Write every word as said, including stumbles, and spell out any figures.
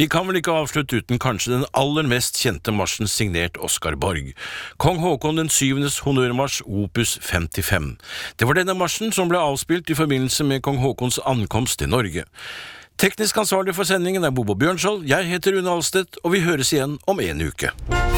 Vi kan vel ikke avslutte uten kanskje den aller mest kjente marsjen signert Oscar Borg. Kong Håkon den syvendes honnørmarsj, opus femtifem. Det var denne marsjen som ble avspilt i forbindelse med kong Håkons ankomst til Norge. Teknisk ansvarlig for sendingen er Bobo Bjørnskjold, jeg heter Rune Alstedt, og vi høres igjen om en uke.